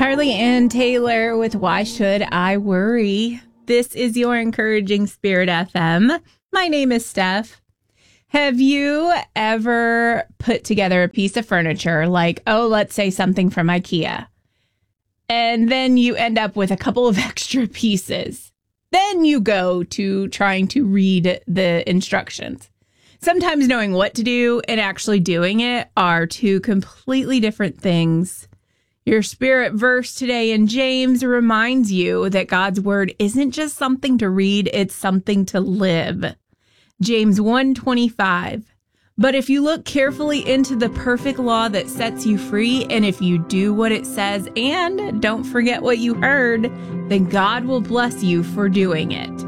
Carly Ann Taylor with Why Should I Worry? This is your Encouraging Spirit FM. My name is Steph. Have you ever put together a piece of furniture, like, let's say something from IKEA, and then you end up with a couple of extra pieces? Then you go to trying to read the instructions. Sometimes knowing what to do and actually doing it are two completely different things. Your spirit verse today in James reminds you that God's word isn't just something to read, it's something to live. James 1:25. But if you look carefully into the perfect law that sets you free, and if you do what it says and don't forget what you heard, then God will bless you for doing it.